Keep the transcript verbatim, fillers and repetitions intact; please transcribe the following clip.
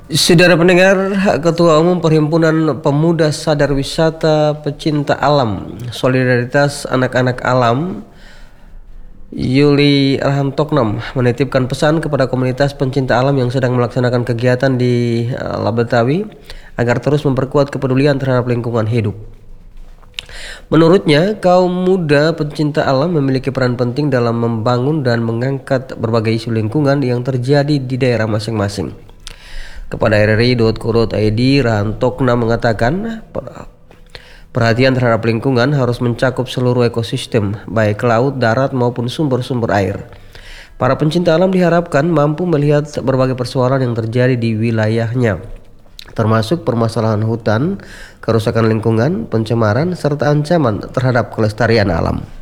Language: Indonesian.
Saudara pendengar, Ketua Umum Perhimpunan Pemuda Sadar Wisata Pecinta Alam Solidaritas Anak-Anak Alam Yuli Rahantoknom menitipkan pesan kepada komunitas pencinta alam yang sedang melaksanakan kegiatan di uh, Labetawi agar terus memperkuat kepedulian terhadap lingkungan hidup. Menurutnya, kaum muda pencinta alam memiliki peran penting dalam membangun dan mengangkat berbagai isu lingkungan yang terjadi di daerah masing-masing. Kepada r r i titik co titik i d, Rahantokna mengatakan perhatian terhadap lingkungan harus mencakup seluruh ekosistem, baik laut, darat maupun sumber-sumber air. Para pencinta alam diharapkan mampu melihat berbagai persoalan yang terjadi di wilayahnya, termasuk permasalahan hutan, kerusakan lingkungan, pencemaran, serta ancaman terhadap kelestarian alam.